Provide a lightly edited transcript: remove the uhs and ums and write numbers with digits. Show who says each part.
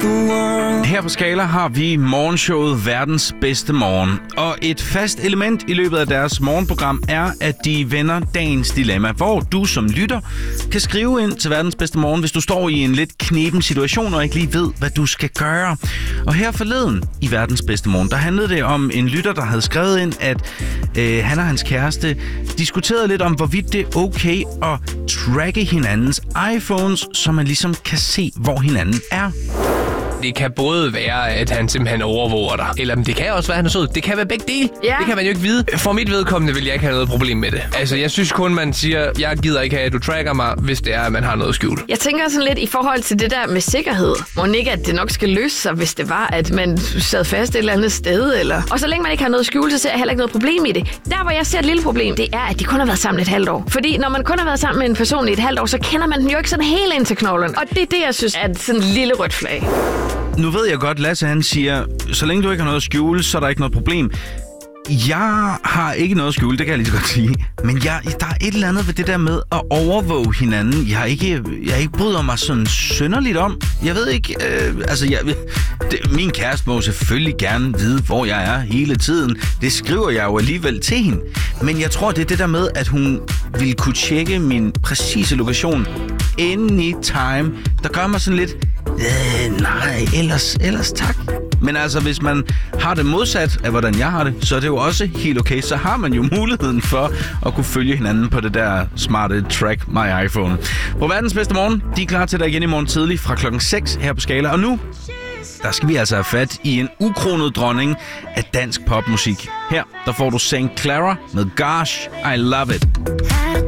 Speaker 1: Her på Skala har vi morgenshowet Verdens Bedste Morgen. Og et fast element i løbet af deres morgenprogram er, at de vender dagens dilemma, hvor du som lytter kan skrive ind til Verdens Bedste Morgen, hvis du står i en lidt kneben situation og ikke lige ved, hvad du skal gøre. Og her forleden i Verdens Bedste Morgen, der handlede det om en lytter, der havde skrevet ind, at han og hans kæreste diskuterede lidt om, hvorvidt det er okay at tracke hinandens iPhones, så man ligesom kan se, hvor hinanden er.
Speaker 2: Det kan både være, at han simpelthen overvåger dig, eller det kan også være, at han er sød. Det kan være begge dele. Ja. Det kan man jo ikke vide. For mit vedkommende vil jeg ikke have noget problem med det. Altså, jeg synes kun, man siger, jeg gider ikke have, at du tracker mig, hvis det er, at man har noget skjult.
Speaker 3: Jeg tænker sådan lidt i forhold til det der med sikkerhed. Må ikke, at det nok skal løse sig, hvis det var, at man sad fast et eller andet sted, eller... Og så længe man ikke har noget skjult, så ser jeg heller ikke noget problem i det. Der, hvor jeg ser et lille problem, det er, at de kun har været sammen et halvt år. Fordi når man kun har været sammen med en person i et halvt år, så kender man den jo ikke sådan helt ind til knoglen. Og det er det, jeg synes er sådan en lille rødt flag.
Speaker 1: Nu ved jeg godt, Lasse han siger, så længe du ikke har noget at skjule, så er der ikke noget problem. Jeg har ikke noget at skjule, det kan jeg lige så godt sige. Men der er et eller andet ved det der med at overvåge hinanden. Jeg har ikke bryder mig sådan synderligt om. Jeg ved ikke, min kæreste må selvfølgelig gerne vide, hvor jeg er hele tiden. Det skriver jeg jo alligevel til hende. Men jeg tror, det er det der med, at hun vil kunne tjekke min præcise lokation anytime. Der gør mig sådan lidt... nej, ellers tak. Men altså, hvis man har det modsat af, hvordan jeg har det, så er det jo også helt okay. Så har man jo muligheden for at kunne følge hinanden på det der smarte Track My iPhone. På Verdens Bedste Morgen, de er klar til dig igen i morgen tidlig fra klokken 6 her på Skala. Og nu, der skal vi altså have fat i en ukronet dronning af dansk popmusik. Her, der får du St. Clara med Gosh, I Love It.